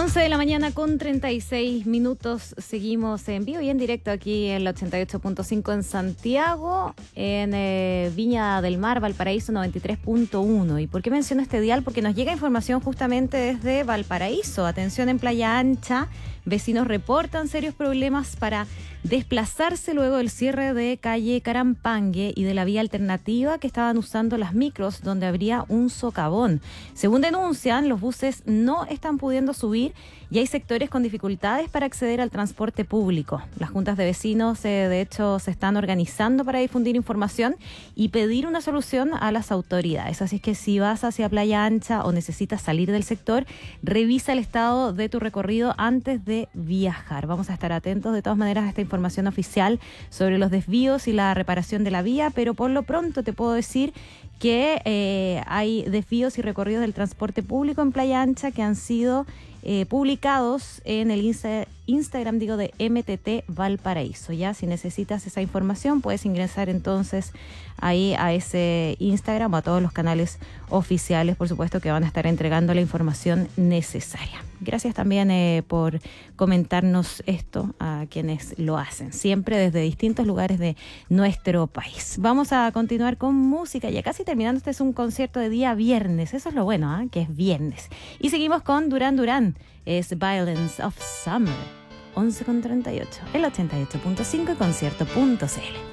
11 de la mañana con 36 minutos. Seguimos en vivo y en directo aquí en la 88.5 en Santiago, en Viña del Mar, Valparaíso 93.1. ¿Y por qué menciono este dial? Porque nos llega información justamente desde Valparaíso. Atención en Playa Ancha. Vecinos reportan serios problemas para desplazarse luego del cierre de calle Carampangue y de la vía alternativa que estaban usando las micros, donde habría un socavón. Según denuncian, los buses no están pudiendo subir y hay sectores con dificultades para acceder al transporte público. Las juntas de vecinos, de hecho, se están organizando para difundir información y pedir una solución a las autoridades. Así es que si vas hacia Playa Ancha o necesitas salir del sector, revisa el estado de tu recorrido antes de viajar. Vamos a estar atentos de todas maneras a esta información oficial sobre los desvíos y la reparación de la vía, pero por lo pronto te puedo decir que hay desvíos y recorridos del transporte público en Playa Ancha que han sido publicados en el Instagram de MTT Valparaíso. Ya, si necesitas esa información, puedes ingresar entonces ahí a ese Instagram o a todos los canales oficiales, por supuesto, que van a estar entregando la información necesaria. Gracias también por comentarnos esto a quienes lo hacen, siempre desde distintos lugares de nuestro país. Vamos a continuar con música, ya casi terminando. Este es un concierto de día viernes, eso es lo bueno, que es viernes. Y seguimos con Duran Duran, es Violence of Summer, 11:38, el 88.5 y concierto.cl.